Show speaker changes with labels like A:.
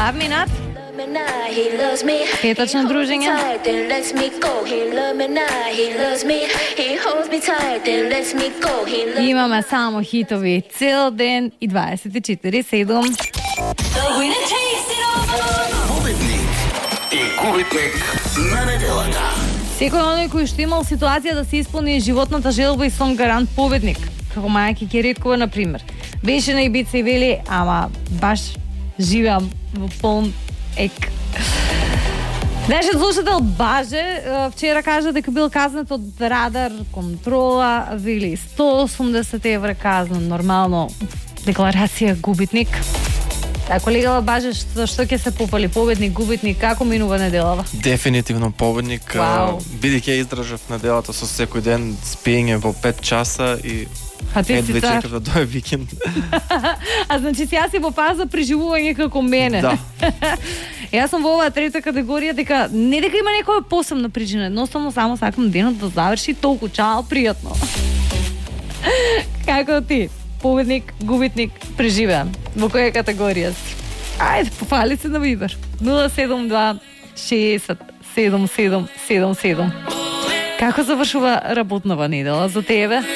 A: минат. Петъчно дружење. Имаме само хитови цел ден и 24/7.
B: Победник и губитник на неделата.
A: Секој оној кој што имал ситуација да се исполни животната желба и сон гарант победник. Како мајка Кереткова, например. Беше на Ибица и вели, ама баш живеам во полн ек. Нашиот слушател Баже вчера кажа дека бил казнет од радар контрола, вели 180 евра казна, нормално декларација губитник. А колегава Баже, што ќе се попали, победник, губитник, како минува неделава?
C: Дефинитивно победник, бидејќи ја издржав неделата со секој ден спиење во 5 часа и едва чекав да дое викенд.
A: А значи сега си во фаза преживување како мене.
C: Да.
A: Јас сум во оваа трета категорија дека не дека има некоја посебна причина, едноставно само сакам денот да заврши толку чао, пријатно. Како ти? Победник, губитник, преживеан. Во која категорија си? Ајде, пофали се на Вибер. 072 60 77 77. Како завршува работнава недела за тебе?